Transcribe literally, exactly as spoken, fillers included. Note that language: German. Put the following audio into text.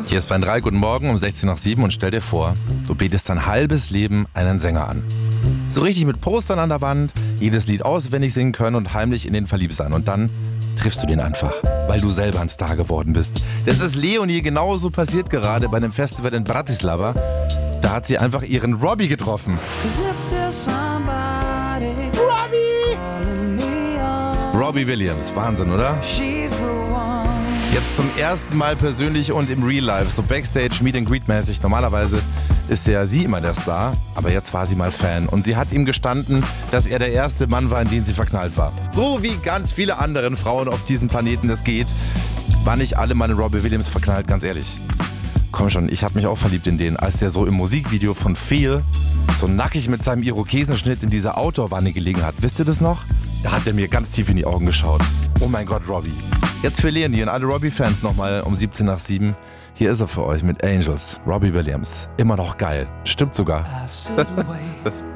Hier ist Bayern drei, guten Morgen um sechzehn nach sieben und stell dir vor, du betest dein halbes Leben einen Sänger an. So richtig mit Postern an der Wand, jedes Lied auswendig singen können und heimlich in den verliebt sein. Und dann triffst du den einfach, weil du selber ein Star geworden bist. Das ist Leonie genauso passiert gerade bei einem Festival in Bratislava. Da hat sie einfach ihren Robbie getroffen. Robbie! Robbie Williams, Wahnsinn, oder? Jetzt zum ersten Mal persönlich und im Real Life, so Backstage, Meet and Greet mäßig. Normalerweise ist ja sie immer der Star, aber jetzt war sie mal Fan. Und sie hat ihm gestanden, dass er der erste Mann war, in den sie verknallt war. So wie ganz viele andere Frauen auf diesem Planeten das geht, waren nicht alle mal in Robbie Williams verknallt, ganz ehrlich. Komm schon, ich habe mich auch verliebt in den, als der so im Musikvideo von Feel so nackig mit seinem Irokesenschnitt in dieser Outdoor-Wanne gelegen hat. Wisst ihr das noch? Da hat er mir ganz tief in die Augen geschaut. Oh mein Gott, Robbie. Jetzt für Leonie und alle Robbie-Fans nochmal um siebzehn nach sieben. Hier ist er für euch mit Angels, Robbie Williams. Immer noch geil. Stimmt sogar.